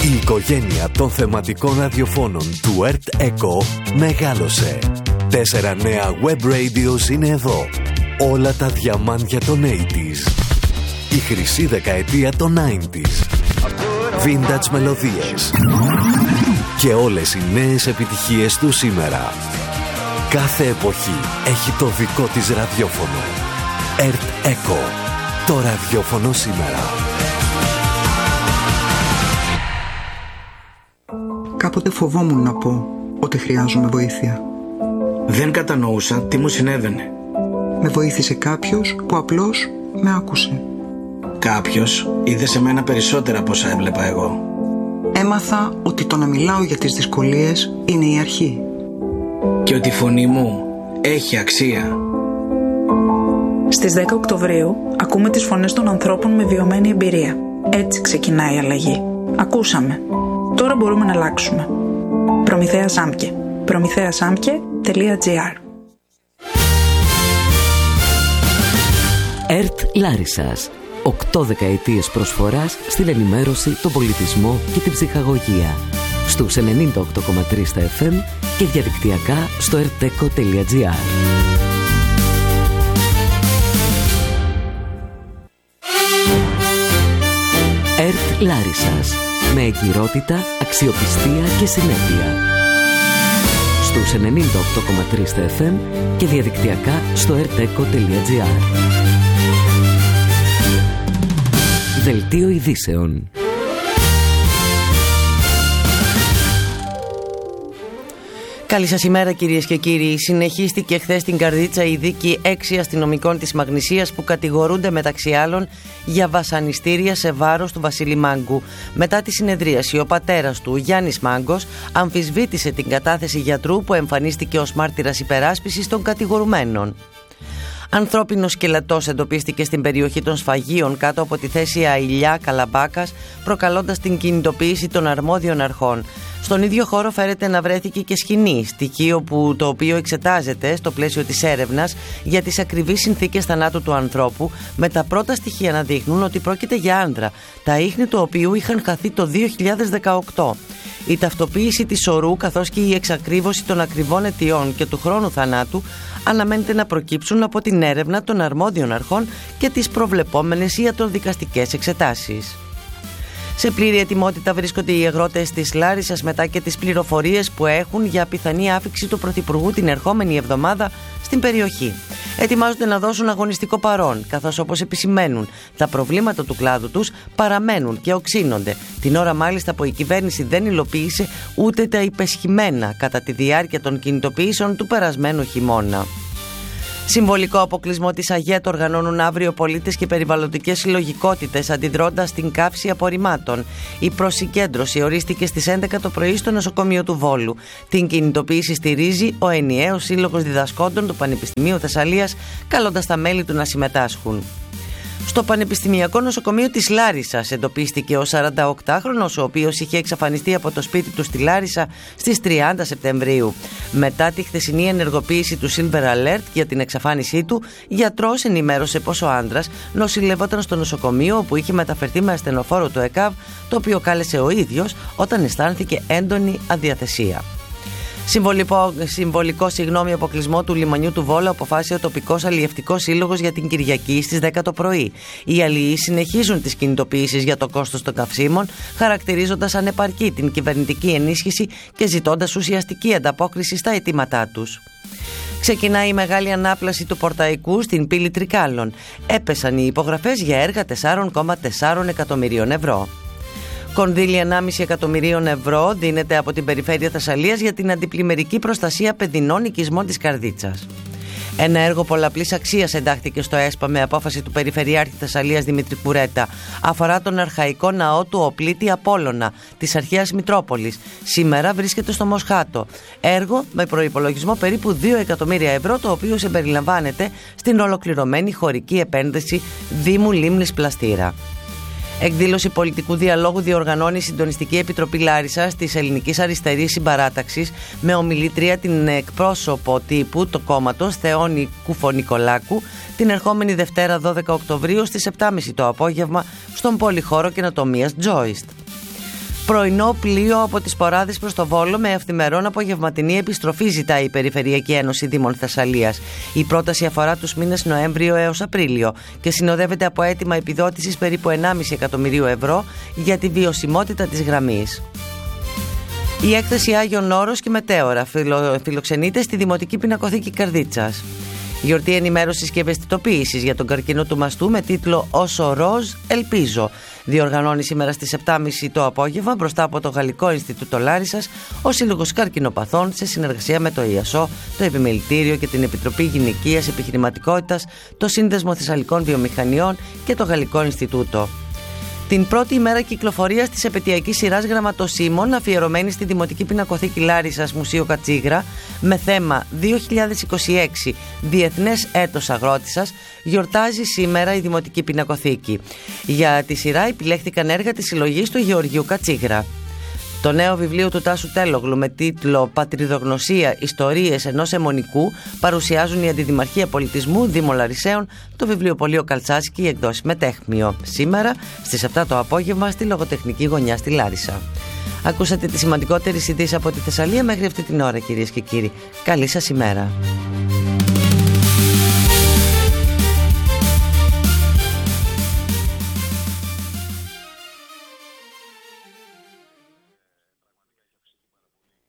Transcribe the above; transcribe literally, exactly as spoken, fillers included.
Η οικογένεια των θεματικών ραδιοφώνων του ΕΡΤ ΕΚΟ μεγάλωσε. Τέσσερα νέα web radios είναι εδώ. Όλα τα διαμάντια των ογδόντα. Η χρυσή δεκαετία των ενενήντα. Vintage μελωδίες. Και όλες οι νέες επιτυχίες του σήμερα. Κάθε εποχή έχει το δικό της ραδιόφωνο. ΕΡΤ ΕΚΟ. Το ραδιόφωνο σήμερα. Κάποτε φοβόμουν να πω ότι χρειάζομαι βοήθεια. Δεν κατανοούσα τι μου συνέβαινε. Με βοήθησε κάποιος που απλώς με άκουσε. Κάποιος είδε σε μένα περισσότερα από όσα έβλεπα εγώ. Έμαθα ότι το να μιλάω για τις δυσκολίες είναι η αρχή. Και ότι η φωνή μου έχει αξία. Στις δέκα Οκτωβρίου ακούμε τις φωνές των ανθρώπων με βιωμένη εμπειρία. Έτσι ξεκινάει η αλλαγή. Ακούσαμε. Τώρα μπορούμε να αλλάξουμε. Προμηθέα Σάμκε. προμηθέα σάμκε τελεία τζι άρ. ΕΡΤ Λάρισσας. Οκτώ δεκαετίες προσφοράς στην ενημέρωση, τον πολιτισμό και την ψυχαγωγία. Στους ενενήντα οκτώ κόμμα τρία στα εφ εμ και διαδικτυακά στο ερτέκο τελεία τζι άρ. ΕΡΤ Λάρισσας. Με εγκυρότητα, αξιοπιστία και συνέπεια. Στους ενενήντα οκτώ κόμμα τρία στα εφ εμ και διαδικτυακά στο ερτέκο τελεία τζι άρ. Δελτίο ειδήσεων. Καλή σας ημέρα κυρίες και κύριοι. Συνεχίστηκε χθες στην Καρδίτσα η δίκη έξι αστυνομικών της Μαγνησίας που κατηγορούνται μεταξύ άλλων για βασανιστήρια σε βάρος του Βασίλη Μάγκου. Μετά τη συνεδρίαση ο πατέρας του, Γιάννης Μάγκος, αμφισβήτησε την κατάθεση γιατρού που εμφανίστηκε ως μάρτυρας υπεράσπισης των κατηγορουμένων. Ανθρώπινος σκελετός εντοπίστηκε στην περιοχή των Σφαγίων κάτω από τη θέση Αηλιά Καλαμπάκας, προκαλώντας την κινητοποίηση των αρμόδιων αρχών. Στον ίδιο χώρο φέρεται να βρέθηκε και σκηνή, στοιχείο που το οποίο εξετάζεται στο πλαίσιο της έρευνας για τις ακριβείς συνθήκες θανάτου του ανθρώπου, με τα πρώτα στοιχεία να δείχνουν ότι πρόκειται για άντρα, τα ίχνη του οποίου είχαν χαθεί το δύο χιλιάδες δεκαοκτώ. Η ταυτοποίηση της ορού καθώς και η εξακρίβωση των ακριβών αιτιών και του χρόνου θανάτου αναμένεται να προκύψουν από την έρευνα των αρμόδιων αρχών και τις προβλεπόμενες ιατροδικαστικές εξετάσεις. Σε πλήρη ετοιμότητα βρίσκονται οι αγρότες της Λάρισσας μετά και τις πληροφορίες που έχουν για πιθανή άφιξη του Πρωθυπουργού την ερχόμενη εβδομάδα στην περιοχή. Ετοιμάζονται να δώσουν αγωνιστικό παρόν, καθώς όπως επισημαίνουν, τα προβλήματα του κλάδου τους παραμένουν και οξύνονται. Την ώρα μάλιστα που η κυβέρνηση δεν υλοποίησε ούτε τα υπεσχημένα κατά τη διάρκεια των κινητοποιήσεων του περασμένου χειμώνα. Συμβολικό αποκλεισμό της ΑΓΕΤ οργανώνουν αύριο πολίτες και περιβαλλοντικές συλλογικότητες αντιδρώντας στην καύση απορριμμάτων. Η προσυκέντρωση ορίστηκε στις έντεκα το πρωί στο νοσοκομείο του Βόλου. Την κινητοποίηση στηρίζει ο ενιαίος Σύλλογος Διδασκόντων του Πανεπιστημίου Θεσσαλίας, καλώντας τα μέλη του να συμμετάσχουν. Στο Πανεπιστημιακό Νοσοκομείο της Λάρισσας εντοπίστηκε ο σαρανταοκτάχρονος, ο οποίος είχε εξαφανιστεί από το σπίτι του στη Λάρισσα στις τριάντα Σεπτεμβρίου. Μετά τη χθεσινή ενεργοποίηση του Silver Alert για την εξαφάνισή του, γιατρός ενημέρωσε πως ο άντρας νοσηλευόταν στο νοσοκομείο όπου είχε μεταφερθεί με ασθενοφόρο του ΕΚΑΒ, το οποίο κάλεσε ο ίδιος όταν αισθάνθηκε έντονη αδιαθεσία. Συμβολικό, συμβολικό συγγνώμη αποκλεισμό του λιμανιού του Βόλου αποφάσισε ο τοπικός αλλιευτικός σύλλογος για την Κυριακή στις δέκα το πρωί. Οι αλλιείς συνεχίζουν τις κινητοποιήσεις για το κόστος των καυσίμων, χαρακτηρίζοντας ανεπαρκή την κυβερνητική ενίσχυση και ζητώντας ουσιαστική ανταπόκριση στα αιτήματά τους. Ξεκινάει η μεγάλη ανάπλαση του Πορταϊκού στην πύλη Τρικάλων. Έπεσαν οι υπογραφές για έργα τέσσερα κόμμα τέσσερα εκατομμυρίων ευρώ. Κονδύλια ενάμιση εκατομμυρίων ευρώ δίνεται από την Περιφέρεια Θεσσαλίας για την αντιπλημμυρική προστασία παιδινών οικισμών της Καρδίτσας. Ένα έργο πολλαπλής αξίας εντάχθηκε στο ΕΣΠΑ με απόφαση του Περιφερειάρχη Θεσσαλίας Δημήτρη Κουρέτα. Αφορά τον αρχαϊκό ναό του Οπλίτη Απόλλωνα της αρχαίας Μητρόπολης. Σήμερα βρίσκεται στο Μοσχάτο. Έργο με προϋπολογισμό περίπου δύο εκατομμύρια ευρώ, το οποίο συμπεριλαμβάνεται στην ολοκληρωμένη χωρική επένδυση Δήμου Λίμνης Πλαστήρα. Εκδήλωση πολιτικού διαλόγου διοργανώνει η Συντονιστική Επιτροπή Λάρισσας της Ελληνικής Αριστερής Συμπαράταξης με ομιλήτρια την εκπρόσωπο τύπου του κόμματος Θεόνη Κουφονικολάκου την ερχόμενη Δευτέρα δώδεκα Οκτωβρίου στις επτά και μισή το απόγευμα στον Πολυχώρο Καινοτομίας Joist. Πρωινό πλοίο από τις Ποράδες προς το Βόλο με ευθυμερών απογευματινή επιστροφή, ζητάει η Περιφερειακή Ένωση Δήμων Θεσσαλίας. Η πρόταση αφορά τους μήνες Νοέμβριο έως Απρίλιο και συνοδεύεται από αίτημα επιδότησης περίπου ενάμιση εκατομμυρίου ευρώ για τη βιωσιμότητα της γραμμής. Η έκθεση Άγιον Όρος και Μετέωρα φιλο, φιλοξενείται στη Δημοτική Πινακοθήκη Καρδίτσας. Γιορτή ενημέρωσης και ευαισθητοποίησης για τον καρκίνο του μαστού με τίτλο «Όσο ροζ ελπίζω». Διοργανώνει σήμερα στις επτά και μισή το απόγευμα μπροστά από το Γαλλικό Ινστιτούτο Λάρισσας ο Σύλλογος Καρκινοπαθών σε συνεργασία με το ΙΑΣΟ, το Επιμελητήριο και την Επιτροπή Γυναικείας Επιχειρηματικότητας, το Σύνδεσμο Θεσσαλικών Βιομηχανιών και το Γαλλικό Ινστιτούτο. Την πρώτη ημέρα κυκλοφορίας της επαιτειακής σειράς γραμματοσύμων αφιερωμένη στη Δημοτική Πινακοθήκη Λάρισσας Μουσείο Κατσίγρα με θέμα δύο χιλιάδες είκοσι έξι Διεθνές Έτος Αγρότισσας γιορτάζει σήμερα η Δημοτική Πινακοθήκη. Για τη σειρά επιλέχθηκαν έργα της συλλογής του Γεωργίου Κατσίγρα. Το νέο βιβλίο του Τάσου Τέλογλου με τίτλο «Πατριδογνωσία, ιστορίες ενός αιμονικού» παρουσιάζουν η Αντιδημαρχία Πολιτισμού Δήμο Λαρισαίων, το βιβλιοπωλείο Καλτσάκη και οι εκδόσεις Μετέχμιο. Σήμερα στις επτά το απόγευμα στη Λογοτεχνική Γωνιά στη Λάρισα. Ακούσατε τις σημαντικότερες ειδήσεις από τη Θεσσαλία μέχρι αυτή την ώρα, κυρίες και κύριοι. Καλή σας ημέρα.